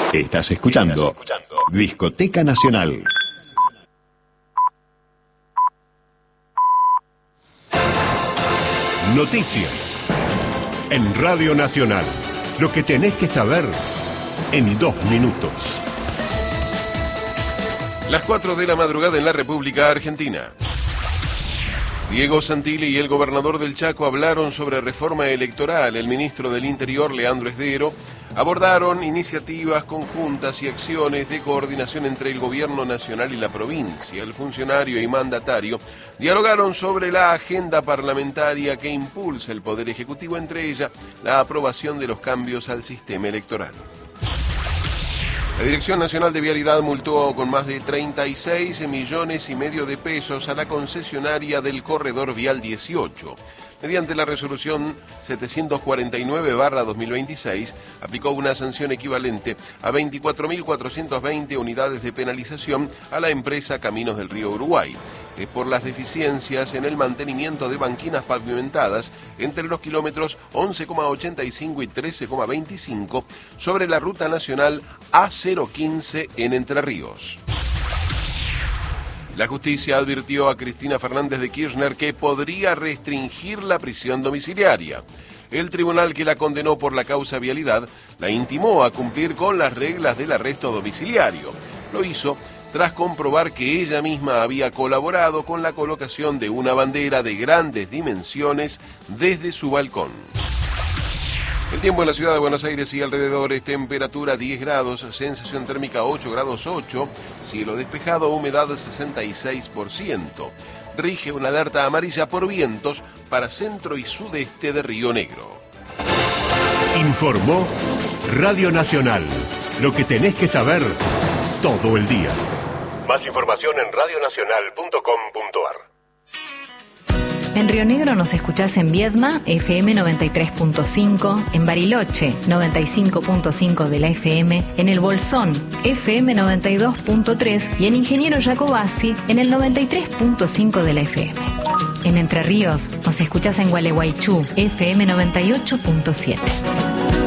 Estás escuchando Discoteca Nacional. Noticias en Radio Nacional. Lo que tenés que saber en 2 minutos. Las 4 de la madrugada en la República Argentina. Diego Santilli y el gobernador del Chaco hablaron sobre reforma electoral. El ministro del Interior, Leandro Esdero, abordaron iniciativas conjuntas y acciones de coordinación entre el gobierno nacional y la provincia. El funcionario y mandatario dialogaron sobre la agenda parlamentaria que impulsa el Poder Ejecutivo, entre ellas la aprobación de los cambios al sistema electoral. La Dirección Nacional de Vialidad multó con más de 36,5 millones de pesos a la concesionaria del Corredor Vial 18. Mediante la resolución 749/2026, aplicó una sanción equivalente a 24.420 unidades de penalización a la empresa Caminos del Río Uruguay, por las deficiencias en el mantenimiento de banquinas pavimentadas entre los kilómetros 11,85 y 13,25 sobre la ruta nacional A015 en Entre Ríos. La justicia advirtió a Cristina Fernández de Kirchner que podría restringir la prisión domiciliaria. El tribunal que la condenó por la causa vialidad la intimó a cumplir con las reglas del arresto domiciliario. Lo hizo tras comprobar que ella misma había colaborado con la colocación de una bandera de grandes dimensiones desde su balcón. El tiempo en la ciudad de Buenos Aires y alrededores: temperatura 10 grados, sensación térmica 8 grados 8, cielo despejado, humedad 66%. Rige una alerta amarilla por vientos para centro y sudeste de Río Negro. Informó Radio Nacional. Lo que tenés que saber todo el día. Más información en radionacional.com.ar. En Río Negro nos escuchás en Viedma, FM 93.5, en Bariloche, 95.5 de la FM, en El Bolsón, FM 92.3 y en Ingeniero Jacobasi, en el 93.5 de la FM. En Entre Ríos nos escuchás en Gualeguaychú, FM 98.7.